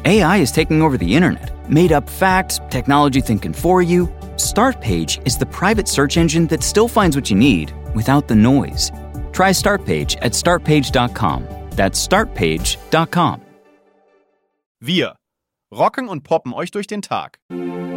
AI is taking over the internet. Made up facts, technology thinking for you. Startpage is the private search engine that still finds what you need without the noise. Try Startpage at startpage.com. That's startpage.com. Wir rocken und poppen euch durch den Tag.